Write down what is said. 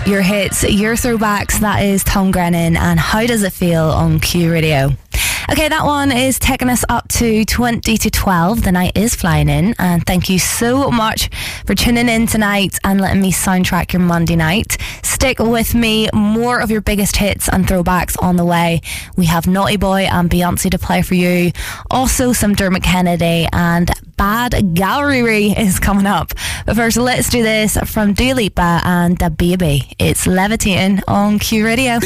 Your hits, your throwbacks, that is Tom Grennan and How Does It Feel on Q Radio. Okay, that one is taking us up to 20 to 12. The night is flying in, and thank you so much for tuning in tonight and letting me soundtrack your Monday night. Stick with me, more of your biggest hits and throwbacks on the way. We have Naughty Boy and Beyonce to play for you. Also some Dermot Kennedy, and Bad Gallery is coming up. But first, let's do this from Dua Lipa and Da Baby. It's Levitating on Q Radio.